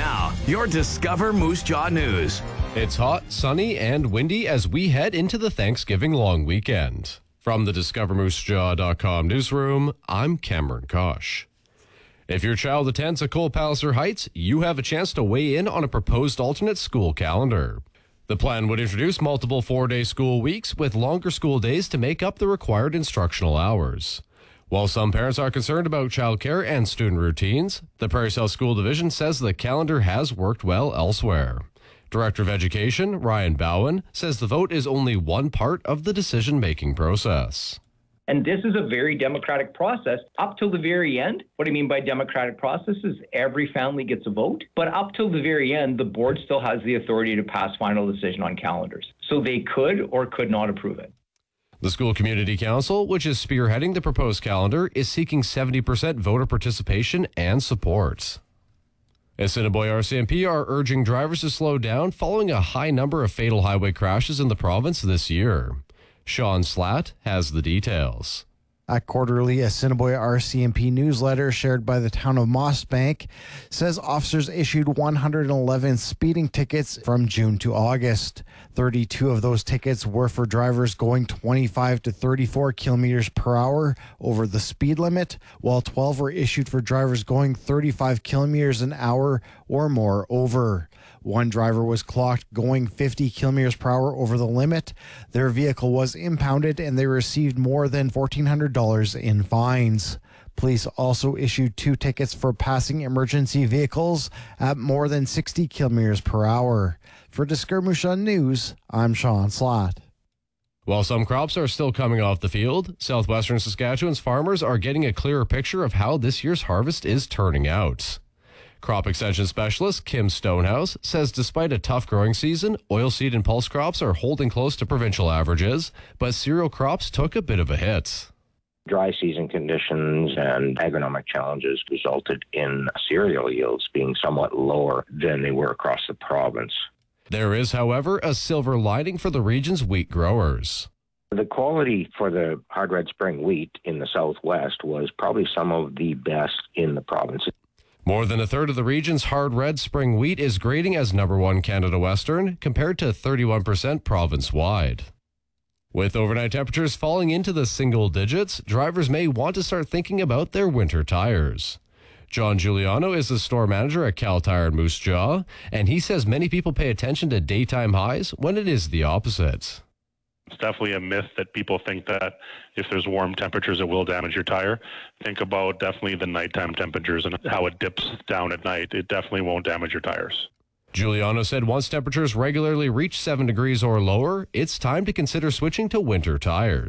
Now, your Discover Moose Jaw News. It's hot, sunny, and windy as we head into the Thanksgiving long weekend. From the DiscoverMooseJaw.com newsroom, I'm Cameron Kosh. If your child attends a Cole Palliser Heights, you have a chance to weigh in on a proposed alternate school calendar. The plan would introduce multiple 4-day school weeks with longer school days to make up the required instructional hours. While some parents are concerned about childcare and student routines, the Prairie South School Division says the calendar has worked well elsewhere. Director of Education, Ryan Bowen, says the vote is only one part of the decision-making process. And this is a very democratic process up till the very end. What I mean by democratic process is every family gets a vote. But up till the very end, the board still has the authority to pass final decision on calendars. So they could or could not approve it. The School Community Council, which is spearheading the proposed calendar, is seeking 70% voter participation and support. Assiniboia RCMP are urging drivers to slow down following a high number of fatal highway crashes in the province this year. Sean Slatt has the details. A quarterly Assiniboia RCMP newsletter shared by the town of Mossbank says officers issued 111 speeding tickets from June to August. 32 of those tickets were for drivers going 25 to 34 kilometers per hour over the speed limit, while 12 were issued for drivers going 35 kilometers an hour or more over. One driver was clocked going 50 kilometers per hour over the limit. Their vehicle was impounded and they received more than $1,400 in fines. Police also issued 2 tickets for passing emergency vehicles at more than 60 kilometers per hour. For Discover Moose Jaw News, I'm Sean Slatt. While some crops are still coming off the field, southwestern Saskatchewan's farmers are getting a clearer picture of how this year's harvest is turning out. Crop extension specialist Kim Stonehouse says despite a tough growing season, oilseed and pulse crops are holding close to provincial averages, but cereal crops took a bit of a hit. Dry season conditions and agronomic challenges resulted in cereal yields being somewhat lower than they were across the province. There is, however, a silver lining for the region's wheat growers. The quality for the hard red spring wheat in the southwest was probably some of the best in the province. More than a third of the region's hard red spring wheat is grading as number 1 Canada Western, compared to 31% province-wide. With overnight temperatures falling into the single digits, drivers may want to start thinking about their winter tires. John Giuliano is the store manager at Cal Tire in Moose Jaw, and he says many people pay attention to daytime highs when it is the opposite. It's definitely a myth that people think that if there's warm temperatures, it will damage your tire. Think about definitely the nighttime temperatures and how it dips down at night. It definitely won't damage your tires. Giuliano said once temperatures regularly reach 7 degrees or lower, it's time to consider switching to winter tires.